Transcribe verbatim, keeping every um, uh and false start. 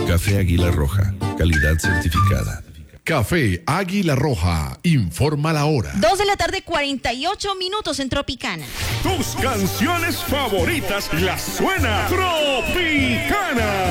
Café Águila Roja, calidad certificada. Café Águila Roja, informa la hora. Dos de la tarde, cuarenta y ocho minutos en Tropicana. Tus canciones favoritas las suena Tropicana.